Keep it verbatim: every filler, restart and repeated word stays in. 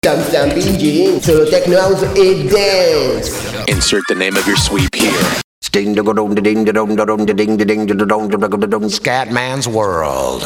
Stamp Stamping Gene, Solo Techno House eight Dance. Insert the name of your sweep here. Sting the ding the ding the dong the dong the ding the ding the dong the dong Scatman's World.